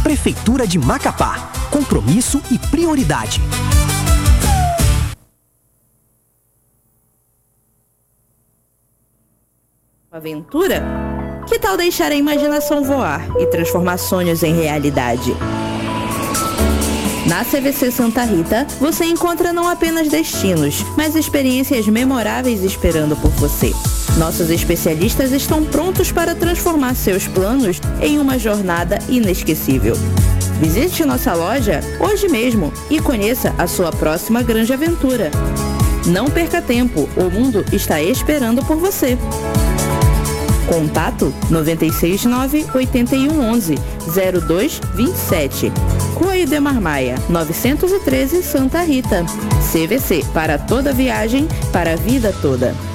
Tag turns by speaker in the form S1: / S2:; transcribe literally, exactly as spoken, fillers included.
S1: Prefeitura de Macapá. Compromisso e prioridade.
S2: Aventura? Que tal deixar a imaginação voar e transformar sonhos em realidade? Na C V C Santa Rita, você encontra não apenas destinos, mas experiências memoráveis esperando por você. Nossos especialistas estão prontos para transformar seus planos em uma jornada inesquecível. Visite nossa loja hoje mesmo e conheça a sua próxima grande aventura. Não perca tempo, o mundo está esperando por você. Contato nove seis nove, oito um um, zero dois dois sete. Rua Idemar Maia, novecentos e treze, Santa Rita. C V C, para toda viagem, para a vida toda.